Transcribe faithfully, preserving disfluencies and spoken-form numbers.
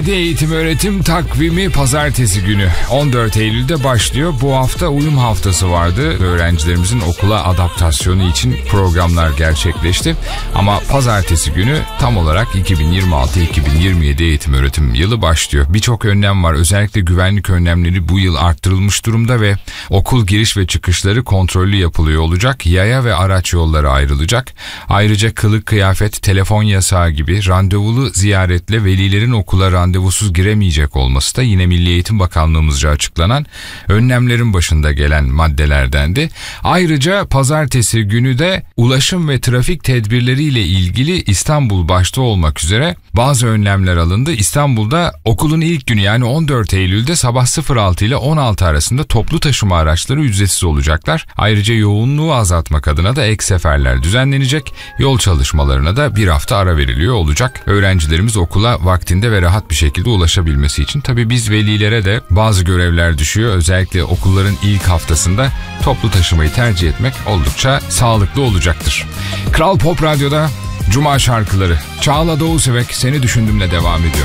Eğitim öğretim takvimi pazartesi günü on dört Eylül'de başlıyor. Bu hafta uyum haftası vardı. Öğrencilerimizin okula adaptasyonu için programlar gerçekleşti. Ama pazartesi günü tam olarak iki bin yirmi altı iki bin yirmi yedi eğitim öğretim yılı başlıyor. Birçok önlem var. Özellikle güvenlik önlemleri bu yıl arttırılmış durumda ve okul giriş ve çıkışları kontrollü yapılıyor olacak. Yaya ve araç yolları ayrılacak. Ayrıca kılık kıyafet, telefon yasağı gibi randevulu ziyaretle velilerin okula randevusuz giremeyecek olması da yine Milli Eğitim Bakanlığımızca açıklanan önlemlerin başında gelen maddelerdendi. Ayrıca pazartesi günü de ulaşım ve trafik tedbirleriyle ilgili İstanbul başta olmak üzere bazı önlemler alındı. İstanbul'da okulun ilk günü yani on dört Eylül'de sabah sıfır altı ile on altı arasında toplu taşıma araçları ücretsiz olacaklar. Ayrıca yoğunluğu azaltmak adına da ek seferler düzenlenecek. Yol çalışmalarına da bir hafta ara veriliyor olacak. Öğrencilerimiz okula vaktinde ve rahat bir şekilde ulaşabilmesi için tabii biz velilere de bazı görevler düşüyor. Özellikle okulların ilk haftasında toplu taşımayı tercih etmek oldukça sağlıklı olacaktır. Kral Pop Radyo'da Cuma şarkıları Çağla Doğusevek Seni Düşündüm'le devam ediyor.